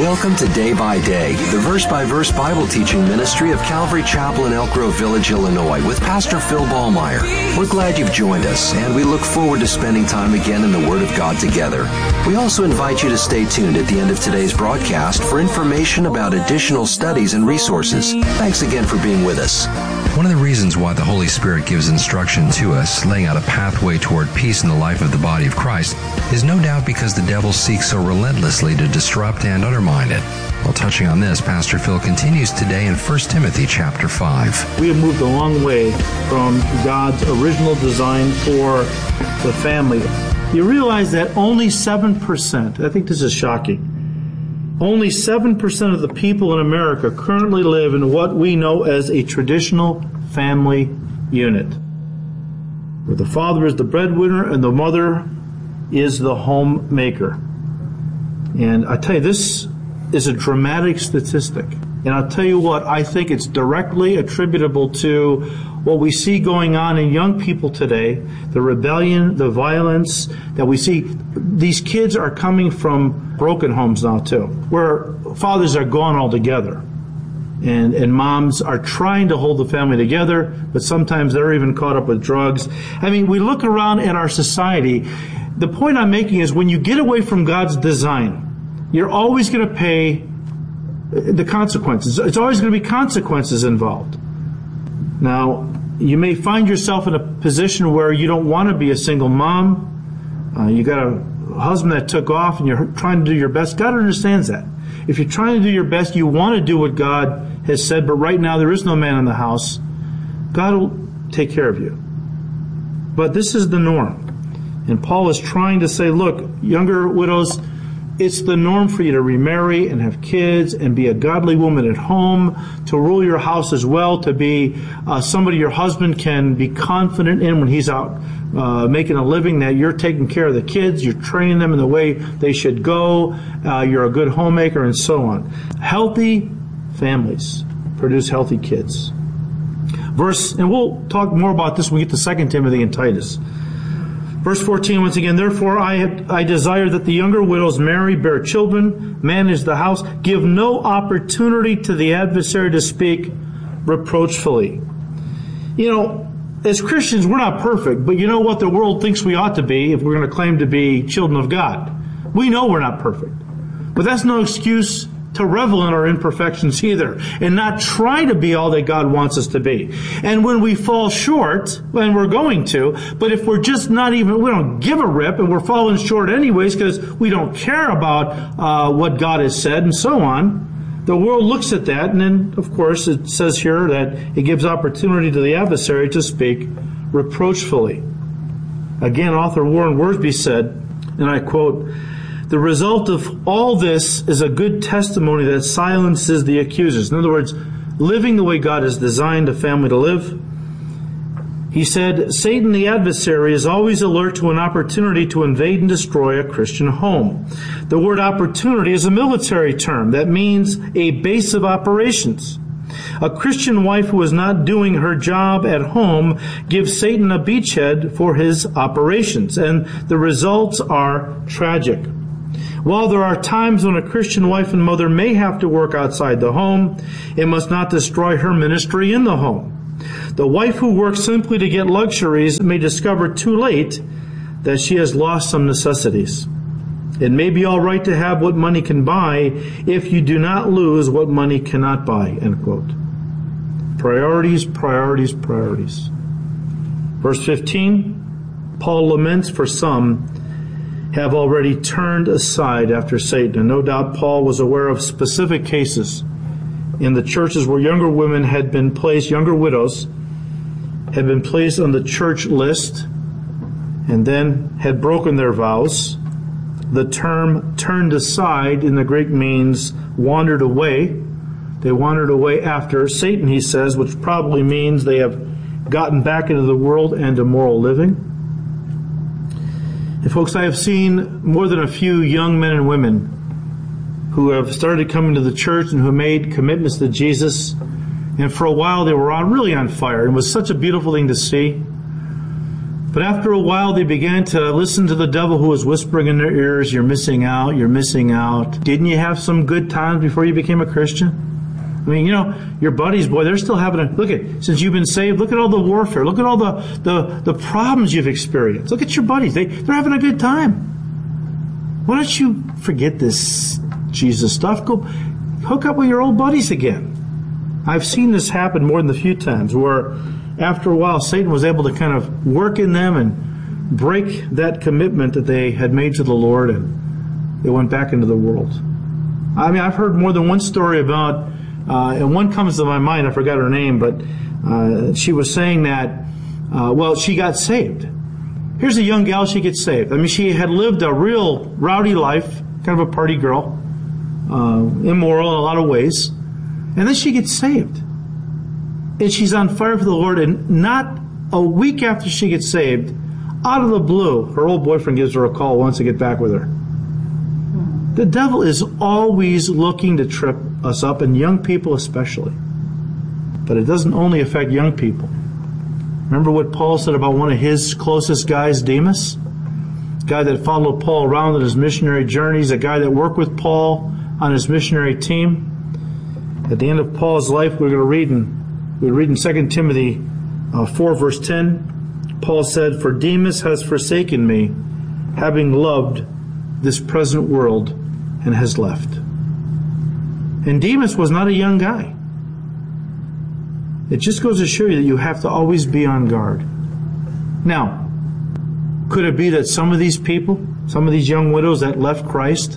Welcome to Day by Day, the verse-by-verse Bible teaching ministry of Calvary Chapel in Elk Grove Village, Illinois, with Pastor Phil Ballmeyer. We're glad you've joined us, and we look forward to spending time again in the Word of God together. We also invite you to stay tuned at the end of today's broadcast for information about additional studies and resources. Thanks again for being with us. One of the reasons why the Holy Spirit gives instruction to us, laying out a pathway toward peace in the life of the body of Christ, is no doubt because the devil seeks so relentlessly to disrupt and undermine it. While touching on this, Pastor Phil continues today in 1 Timothy chapter 5. We have moved a long way from God's original design for the family. You realize that only 7%, I think this is shocking, only 7% of the people in America currently live in what we know as a traditional family unit, where the father is the breadwinner and the mother is the homemaker. And I tell you, this is a dramatic statistic. And I'll tell you what, I think it's directly attributable to what we see going on in young people today, the rebellion, the violence that we see. These kids are coming from broken homes now too, where fathers are gone altogether. And moms are trying to hold the family together, but sometimes they're even caught up with drugs. I mean, we look around at our society. The point I'm making is when you get away from God's design, you're always going to pay the consequences. It's always going to be consequences involved. Now, you may find yourself in a position where you don't want to be a single mom. You got a husband that took off and you're trying to do your best. God understands that. If you're trying to do your best, you want to do what God has said, but right now there is no man in the house. God will take care of you. But this is the norm. And Paul is trying to say, look, younger widows, it's the norm for you to remarry and have kids and be a godly woman at home, to rule your house as well, to be somebody your husband can be confident in when he's out making a living, that you're taking care of the kids, you're training them in the way they should go, you're a good homemaker, and so on. Healthy families produce healthy kids. And we'll talk more about this when we get to 2 Timothy and Titus. Verse 14, once again, therefore I desire that the younger widows marry, bear children, manage the house, give no opportunity to the adversary to speak reproachfully. You know, as Christians, we're not perfect, but you know what the world thinks we ought to be if we're going to claim to be children of God. We know we're not perfect. But that's no excuse to revel in our imperfections either, and not try to be all that God wants us to be. And when we fall short, and we're going to, but if we're just not even, we don't give a rip, and we're falling short anyways because we don't care about what God has said and so on, the world looks at that, and then, of course, it says here that it gives opportunity to the adversary to speak reproachfully. Again, author Warren Wiersbe said, and I quote, "The result of all this is a good testimony that silences the accusers." In other words, living the way God has designed a family to live. He said, "Satan, the adversary, is always alert to an opportunity to invade and destroy a Christian home." The word opportunity is a military term that means a base of operations. A Christian wife who is not doing her job at home gives Satan a beachhead for his operations, and the results are tragic. While there are times when a Christian wife and mother may have to work outside the home, it must not destroy her ministry in the home. The wife who works simply to get luxuries may discover too late that she has lost some necessities. It may be all right to have what money can buy if you do not lose what money cannot buy, end quote. Priorities, priorities, priorities. Verse 15, Paul laments for some have already turned aside after Satan. And no doubt Paul was aware of specific cases in the churches where younger women had been placed, younger widows, had been placed on the church list and then had broken their vows. The term turned aside in the Greek means wandered away. They wandered away after Satan, he says, which probably means they have gotten back into the world and immoral living. And folks, I have seen more than a few young men and women who have started coming to the church and who made commitments to Jesus. And for a while they were really on fire. It was such a beautiful thing to see. But after a while, they began to listen to the devil who was whispering in their ears, you're missing out, you're missing out. Didn't you have some good times before you became a Christian? I mean, your buddies, boy, they're still having since you've been saved, look at all the warfare. Look at all the problems you've experienced. Look at your buddies. They're having a good time. Why don't you forget this Jesus stuff? Go hook up with your old buddies again. I've seen this happen more than a few times where after a while Satan was able to kind of work in them and break that commitment that they had made to the Lord, and they went back into the world. I mean, I've heard more than one story about and one comes to my mind, I forgot her name, but she was saying that, she got saved. Here's a young gal, she gets saved. I mean, she had lived a real rowdy life, kind of a party girl, immoral in a lot of ways. And then she gets saved. And she's on fire for the Lord, and not a week after she gets saved, out of the blue, her old boyfriend gives her a call, wants to get back with her. The devil is always looking to trip us up, and young people especially. But it doesn't only affect young people. Remember what Paul said about one of his closest guys, Demas? A guy that followed Paul around on his missionary journeys, a guy that worked with Paul on his missionary team. At the end of Paul's life, we read in 2 Timothy 4, verse 10, Paul said, "For Demas has forsaken me, having loved this present world, and has left." And Demas was not a young guy. It just goes to show you that you have to always be on guard. Now, could it be that some of these people, some of these young widows that left Christ,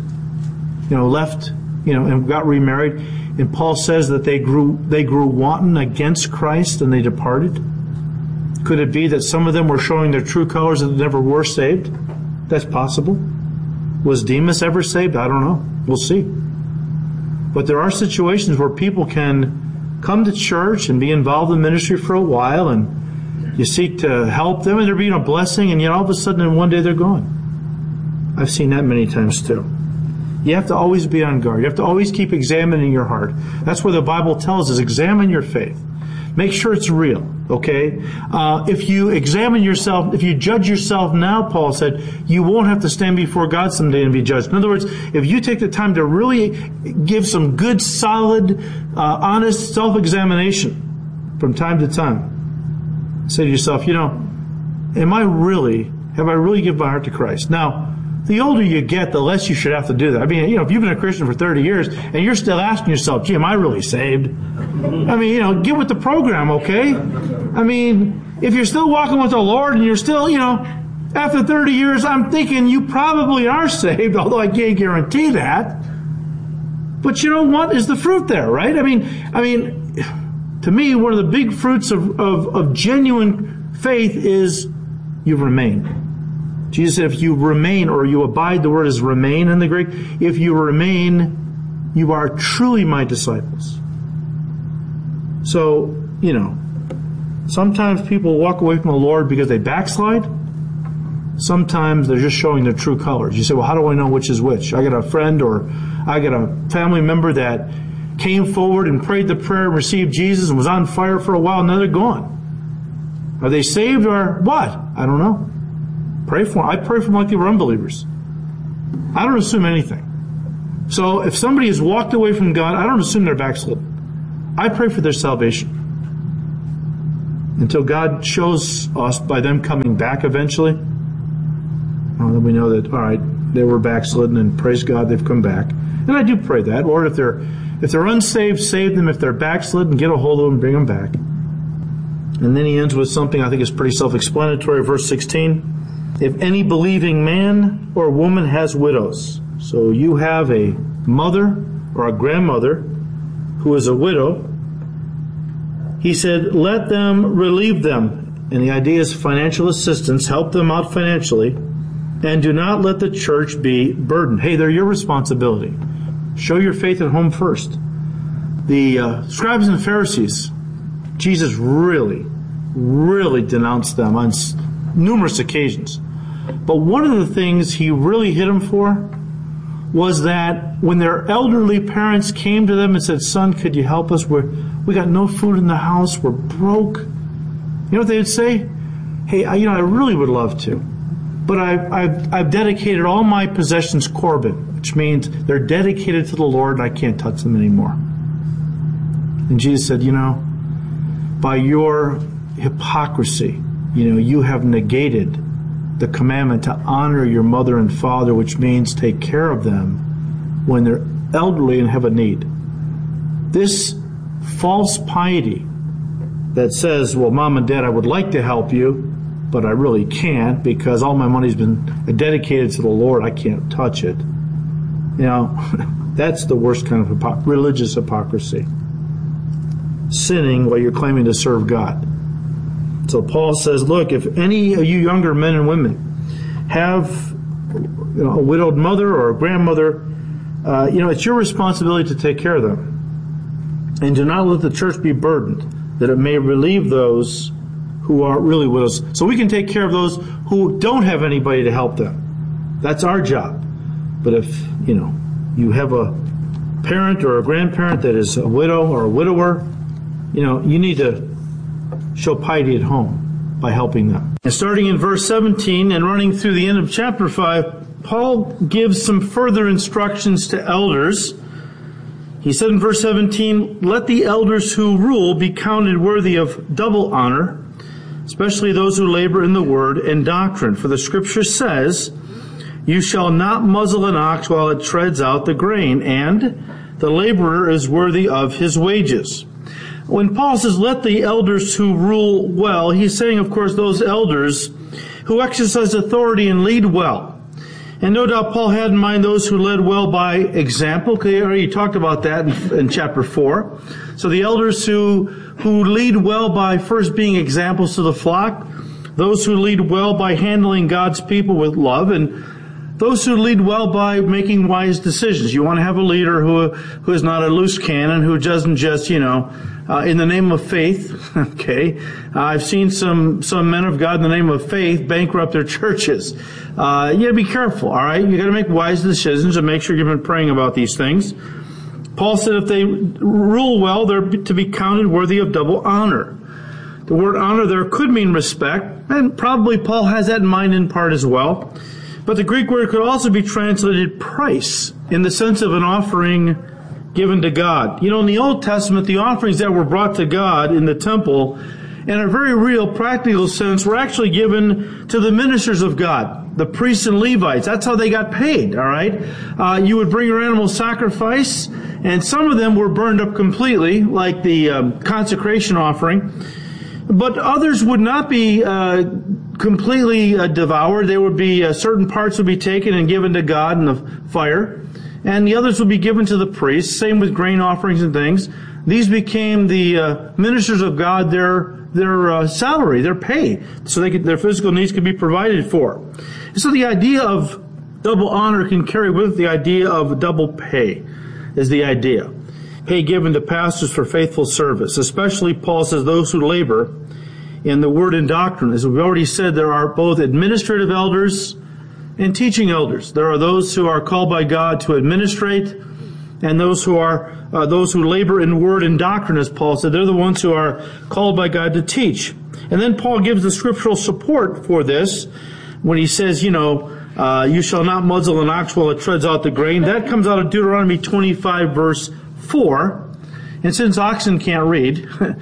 and got remarried, and Paul says that they grew wanton against Christ and they departed? Could it be that some of them were showing their true colors and never were saved? That's possible. Was Demas ever saved? I don't know. We'll see. But there are situations where people can come to church and be involved in ministry for a while, and you seek to help them, and they're being a blessing, and yet all of a sudden in one day they're gone. I've seen that many times too. You have to always be on guard. You have to always keep examining your heart. That's where the Bible tells us, examine your faith. Make sure it's real, okay? If you examine yourself, if you judge yourself now, Paul said, you won't have to stand before God someday and be judged. In other words, if you take the time to really give some good, solid, honest self-examination from time to time, say to yourself, have I really given my heart to Christ? Now, the older you get, the less you should have to do that. I mean, if you've been a Christian for 30 years and you're still asking yourself, gee, am I really saved? I mean, get with the program, okay? I mean, if you're still walking with the Lord and you're still, after 30 years, I'm thinking you probably are saved, although I can't guarantee that. But you know what? Is the fruit there, right? I mean, to me, one of the big fruits of genuine faith is you remain. Jesus said, if you remain, or you abide, the word is remain in the Greek. If you remain, you are truly my disciples. So, sometimes people walk away from the Lord because they backslide. Sometimes they're just showing their true colors. You say, well, how do I know which is which? I got a friend or I got a family member that came forward and prayed the prayer and received Jesus and was on fire for a while, and now they're gone. Are they saved or what? I don't know. Pray for them. I pray for them like they were unbelievers. I don't assume anything. So if somebody has walked away from God, I don't assume they're backslidden. I pray for their salvation until God shows us by them coming back eventually. Then we know that, all right, they were backslidden, and praise God, they've come back. And I do pray that, Lord, if they're unsaved, save them. If they're backslidden, get a hold of them, bring them back. And then he ends with something I think is pretty self-explanatory, verse 16. If any believing man or woman has widows, so you have a mother or a grandmother who is a widow, he said, let them relieve them. And the idea is financial assistance, help them out financially, and do not let the church be burdened. Hey, they're your responsibility. Show your faith at home first. The scribes and Pharisees, Jesus really denounced them on numerous occasions. But one of the things he really hit them for was that when their elderly parents came to them and said, son, could you help us? We got no food in the house. We're broke. You know what they would say? hey, I really would love to, but I've dedicated all my possessions Corban, which means they're dedicated to the Lord and I can't touch them anymore. And Jesus said, by your hypocrisy, you have negated the commandment to honor your mother and father, which means take care of them when they're elderly and have a need. This false piety that says, well, Mom and Dad, I would like to help you, but I really can't because all my money's been dedicated to the Lord. I can't touch it. That's the worst kind of religious hypocrisy. Sinning while you're claiming to serve God. So Paul says, look, if any of you younger men and women have a widowed mother or a grandmother, it's your responsibility to take care of them. And do not let the church be burdened, that it may relieve those who are really widows. So we can take care of those who don't have anybody to help them. That's our job. But if, you have a parent or a grandparent that is a widow or a widower, you need to show piety at home by helping them. And starting in verse 17 and running through the end of chapter 5, Paul gives some further instructions to elders. He said in verse 17, let the elders who rule be counted worthy of double honor, especially those who labor in the word and doctrine. For the scripture says, you shall not muzzle an ox while it treads out the grain, and the laborer is worthy of his wages. When Paul says, let the elders who rule well, he's saying, of course, those elders who exercise authority and lead well. And no doubt Paul had in mind those who led well by example. He already talked about that in chapter 4. So the elders who lead well by first being examples to the flock, those who lead well by handling God's people with love, and those who lead well by making wise decisions. You want to have a leader who is not a loose cannon, who doesn't just, in the name of faith, okay. I've seen some men of God in the name of faith bankrupt their churches. You gotta be careful, all right? You gotta make wise decisions and make sure you've been praying about these things. Paul said if they rule well, they're to be counted worthy of double honor. The word honor there could mean respect, and probably Paul has that in mind in part as well. But the Greek word could also be translated price, in the sense of an offering given to God. In the Old Testament, the offerings that were brought to God in the temple, in a very real, practical sense, were actually given to the ministers of God, the priests and Levites. That's how they got paid, all right? You would bring your animal sacrifice, and some of them were burned up completely, like the consecration offering. But others would not be completely devoured. There would be certain parts would be taken and given to God in the fire, and the others would be given to the priests. Same with grain offerings and things. These became the ministers of God their salary, their pay, so their physical needs could be provided for. So the idea of double honor can carry with it the idea of double pay, is the idea. Pay given to pastors for faithful service, especially, Paul says, those who labor in the word and doctrine. As we've already said, there are both administrative elders and teaching elders. There are those who are called by God to administrate, and those who labor in word and doctrine, as Paul said. They're the ones who are called by God to teach. And then Paul gives the scriptural support for this when he says, you shall not muzzle an ox while it treads out the grain. That comes out of Deuteronomy 25, verse 4. And since oxen can't read,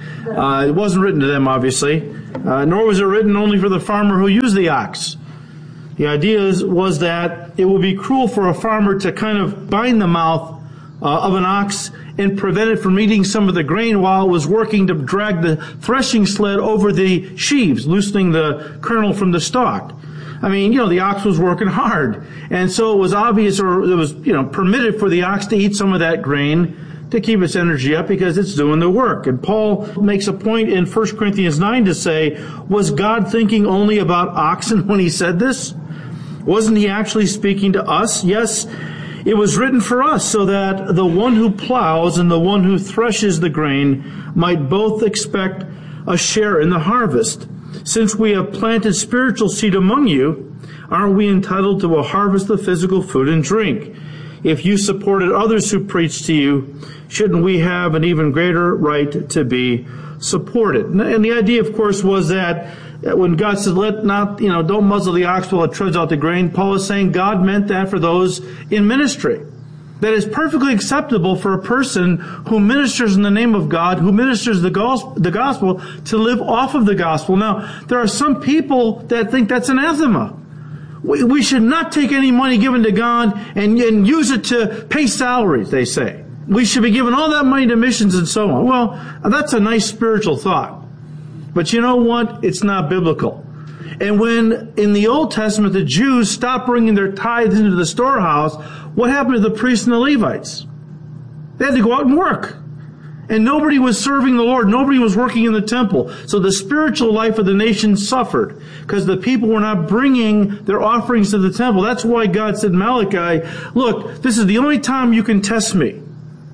it wasn't written to them, obviously, nor was it written only for the farmer who used the ox. The idea was that it would be cruel for a farmer to kind of bind the mouth of an ox and prevent it from eating some of the grain while it was working to drag the threshing sled over the sheaves, loosening the kernel from the stalk. I mean, the ox was working hard. And so it was obvious, or it was, permitted for the ox to eat some of that grain to keep its energy up because it's doing the work. And Paul makes a point in 1 Corinthians 9 to say, was God thinking only about oxen when he said this? Wasn't he actually speaking to us? Yes, it was written for us so that the one who plows and the one who threshes the grain might both expect a share in the harvest. Since we have planted spiritual seed among you, aren't we entitled to a harvest of physical food and drink? If you supported others who preached to you, shouldn't we have an even greater right to be supported? And the idea, of course, was that when God says, don't muzzle the ox while it treads out the grain, Paul is saying God meant that for those in ministry. That is perfectly acceptable for a person who ministers in the name of God, who ministers the gospel, to live off of the gospel. Now, there are some people that think that's anathema. We should not take any money given to God and use it to pay salaries, they say. We should be giving all that money to missions and so on. Well, that's a nice spiritual thought. But you know what? It's not biblical. And when in the Old Testament the Jews stopped bringing their tithes into the storehouse, what happened to the priests and the Levites? They had to go out and work. And nobody was serving the Lord. Nobody was working in the temple. So the spiritual life of the nation suffered because the people were not bringing their offerings to the temple. That's why God said, Malachi, look, this is the only time you can test me.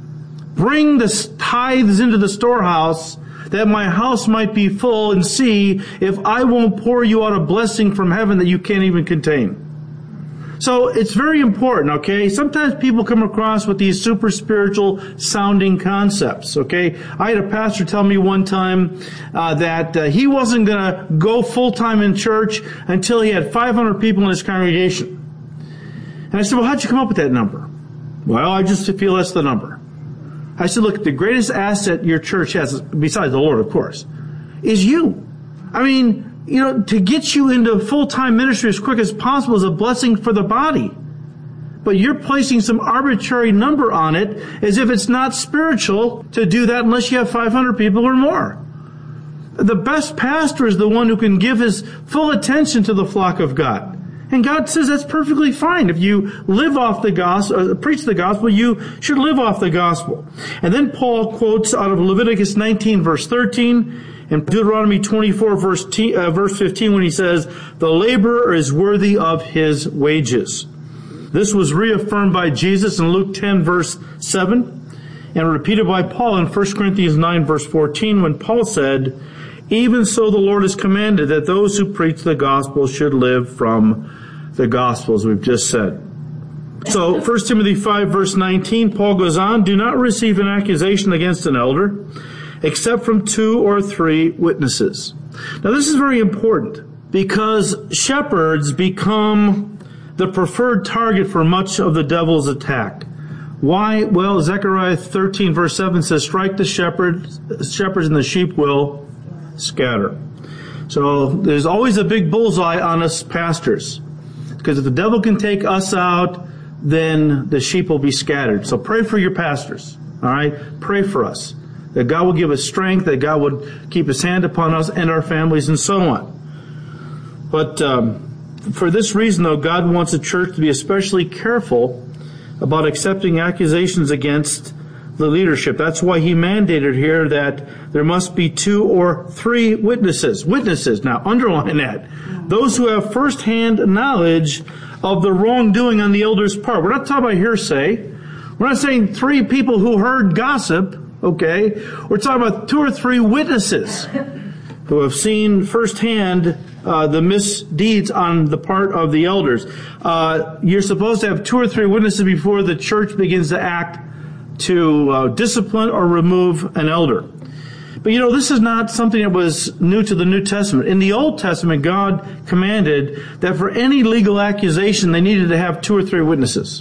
Bring the tithes into the storehouse that my house might be full, and see if I won't pour you out a blessing from heaven that you can't even contain. So it's very important, okay? Sometimes people come across with these super spiritual sounding concepts, okay? I had a pastor tell me one time that he wasn't going to go full-time in church until he had 500 people in his congregation. And I said, well, how'd you come up with that number? Well, I just feel that's the number. I said, look, the greatest asset your church has, besides the Lord, of course, is you. I mean, to get you into full-time ministry as quick as possible is a blessing for the body. But you're placing some arbitrary number on it as if it's not spiritual to do that unless you have 500 people or more. The best pastor is the one who can give his full attention to the flock of God. And God says that's perfectly fine. If you live off the gospel, preach the gospel, you should live off the gospel. And then Paul quotes out of Leviticus 19, verse 13, and Deuteronomy 24, verse 15, when he says, the laborer is worthy of his wages. This was reaffirmed by Jesus in Luke 10, verse 7, and repeated by Paul in 1 Corinthians 9, verse 14, when Paul said, even so the Lord has commanded that those who preach the gospel should live from the gospel, as we've just said. So 1 Timothy 5, verse 19, Paul goes on, do not receive an accusation against an elder, except from 2 or 3 witnesses. Now this is very important, because shepherds become the preferred target for much of the devil's attack. Why? Well, Zechariah 13, verse 7 says, strike the shepherds and the sheep will scatter. So there's always a big bullseye on us pastors. Because if the devil can take us out, then the sheep will be scattered. So pray for your pastors. All right? Pray for us. That God will give us strength, that God would keep his hand upon us and our families and so on. But for this reason, though, God wants the church to be especially careful about accepting accusations against the leadership. That's why he mandated here that there must be 2 or 3 witnesses. Witnesses. Now, underline that. Those who have first-hand knowledge of the wrongdoing on the elder's part. We're not talking about hearsay. We're not saying 3 people who heard gossip, okay? We're talking about 2 or 3 witnesses who have seen firsthand the misdeeds on the part of the elders. You're supposed to have 2 or 3 witnesses before the church begins to act to discipline or remove an elder. But this is not something that was new to the New Testament. In the Old Testament, God commanded that for any legal accusation, they needed to have 2 or 3 witnesses.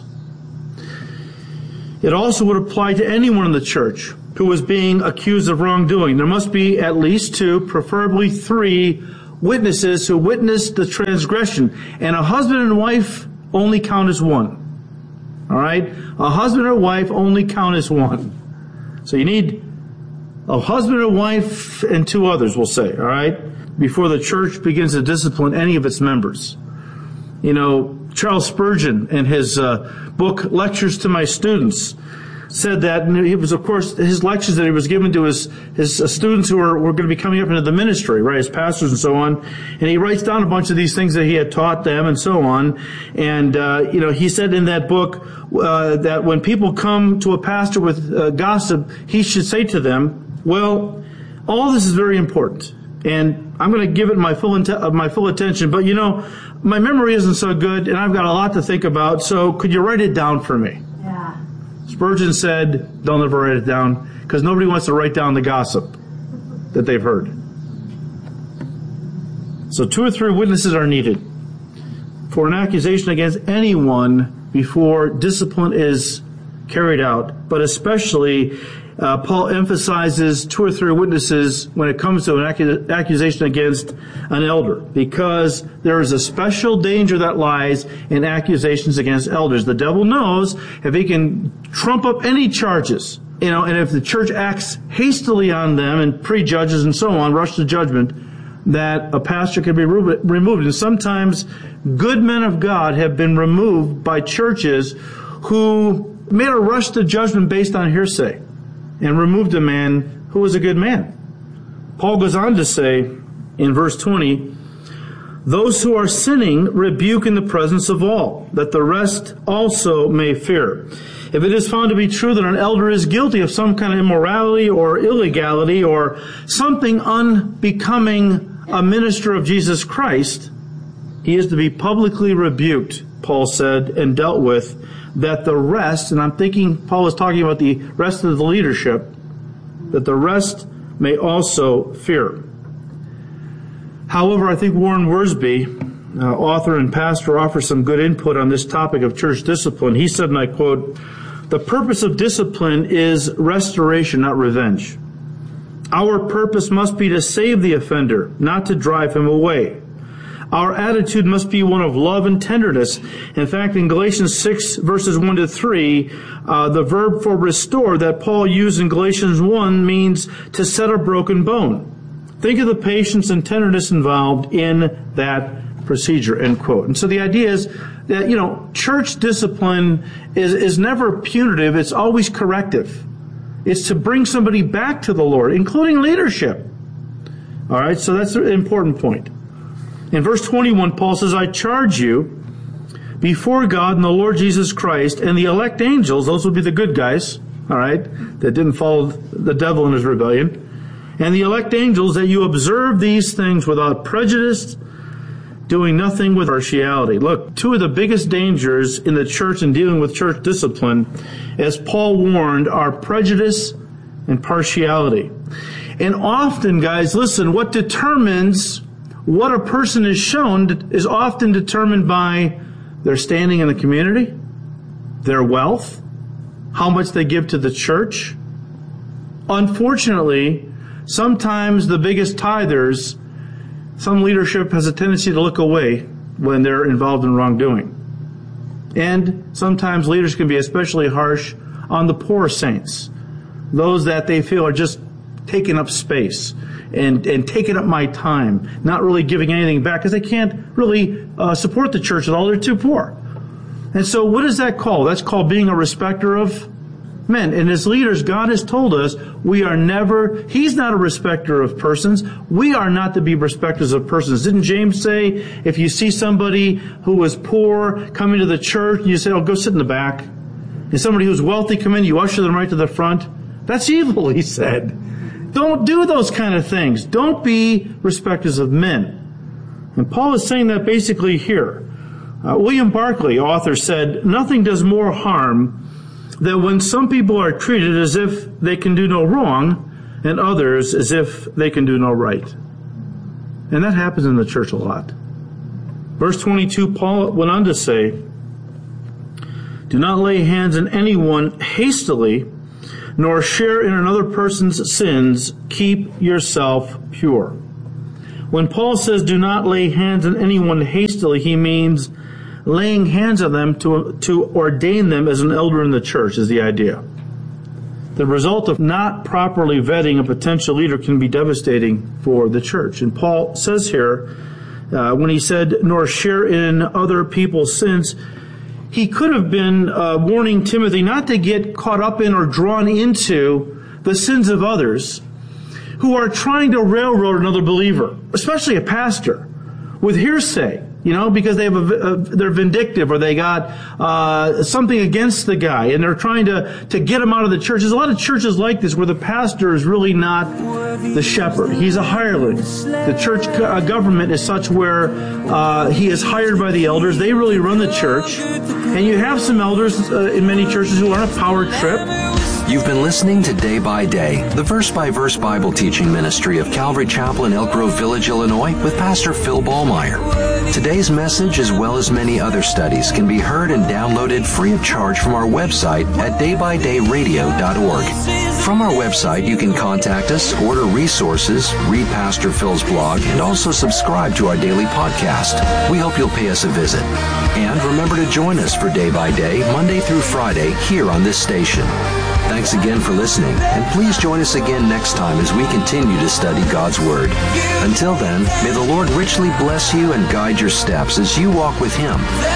It also would apply to anyone in the church who was being accused of wrongdoing. There must be at least 2, preferably 3 witnesses who witnessed the transgression. And a husband and wife only count as 1. All right? A husband or wife only count as 1. So you need a husband or wife and 2 others, we'll say, all right, before the church begins to discipline any of its members. Charles Spurgeon, in his book, Lectures to My Students, said that it was, of course, his lectures that he was giving to his students who were going to be coming up into the ministry, right, as pastors and so on. And he writes down a bunch of these things that he had taught them and so on. And, he said in that book that when people come to a pastor with gossip, he should say to them, well, all this is very important, and I'm going to give it my full attention, but my memory isn't so good, and I've got a lot to think about, so could you write it down for me? Yeah. Spurgeon said, don't ever write it down, because nobody wants to write down the gossip that they've heard. So 2 or 3 witnesses are needed for an accusation against anyone before discipline is carried out. But especially, Paul emphasizes 2 or 3 witnesses when it comes to an accusation against an elder, because there is a special danger that lies in accusations against elders. The devil knows if he can trump up any charges, and if the church acts hastily on them and prejudges and so on, rush to judgment, that a pastor can be removed. And sometimes good men of God have been removed by churches who made a rush to judgment based on hearsay and removed a man who was a good man. Paul goes on to say in verse 20, those who are sinning rebuke in the presence of all, that the rest also may fear. If it is found to be true that an elder is guilty of some kind of immorality or illegality or something unbecoming a minister of Jesus Christ, he is to be publicly rebuked, Paul said, and dealt with, that the rest, and I'm thinking Paul is talking about the rest of the leadership, that the rest may also fear. However, I think Warren Wiersbe, author and pastor, offers some good input on this topic of church discipline. He said, and I quote, the purpose of discipline is restoration, not revenge. Our purpose must be to save the offender, not to drive him away. Our attitude must be one of love and tenderness. In fact, in Galatians 6, verses 1 to 3, the verb for restore that Paul used in Galatians 1 means to set a broken bone. Think of the patience and tenderness involved in that procedure, end quote. And so the idea is that, church discipline is never punitive. It's always corrective. It's to bring somebody back to the Lord, including leadership. All right, so that's an important point. In verse 21, Paul says, I charge you before God and the Lord Jesus Christ and the elect angels, those would be the good guys, all right, that didn't follow the devil in his rebellion, and the elect angels, that you observe these things without prejudice, doing nothing with partiality. Look, 2 of the biggest dangers in the church in dealing with church discipline, as Paul warned, are prejudice and partiality. And often, guys, listen, what determines what a person is shown is often determined by their standing in the community, their wealth, how much they give to the church. Unfortunately, sometimes the biggest tithers, some leadership has a tendency to look away when they're involved in wrongdoing. And sometimes leaders can be especially harsh on the poor saints, those that they feel are just taking up space and taking up my time, not really giving anything back because they can't really support the church at all. They're too poor. And so what is that called? That's called being a respecter of men. And as leaders, God has told us He's not a respecter of persons. We are not to be respecters of persons. Didn't James say, if you see somebody who is poor coming to the church, and you say, go sit in the back. And somebody who's wealthy come in, you usher them right to the front. That's evil, he said. Don't do those kind of things. Don't be respecters of men. And Paul is saying that basically here. William Barclay, author, said, nothing does more harm than when some people are treated as if they can do no wrong and others as if they can do no right. And that happens in the church a lot. Verse 22, Paul went on to say, do not lay hands on anyone hastily, nor share in another person's sins. Keep yourself pure. When Paul says do not lay hands on anyone hastily, he means laying hands on them to ordain them as an elder in the church is the idea. The result of not properly vetting a potential leader can be devastating for the church. And Paul says here, when he said, nor share in other people's sins, he could have been warning Timothy not to get caught up in or drawn into the sins of others who are trying to railroad another believer, especially a pastor, with hearsay. because they have they're vindictive, or they got something against the guy, and they're trying to get him out of the church. There's a lot of churches like this where the pastor is really not the shepherd. He's a hireling. The church government is such where he is hired by the elders. They really run the church. And you have some elders in many churches who are on a power trip. You've been listening to Day by Day, the verse-by-verse Bible teaching ministry of Calvary Chapel in Elk Grove Village, Illinois, with Pastor Phil Ballmeyer. Today's message, as well as many other studies, can be heard and downloaded free of charge from our website at daybydayradio.org. From our website, you can contact us, order resources, read Pastor Phil's blog, and also subscribe to our daily podcast. We hope you'll pay us a visit. And remember to join us for Day by Day, Monday through Friday, here on this station. Thanks again for listening, and please join us again next time as we continue to study God's Word. Until then, may the Lord richly bless you and guide your steps as you walk with Him.